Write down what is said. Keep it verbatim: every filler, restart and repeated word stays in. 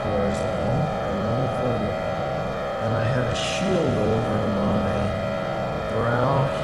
chloroform, or one for the, and I had a shield over my brow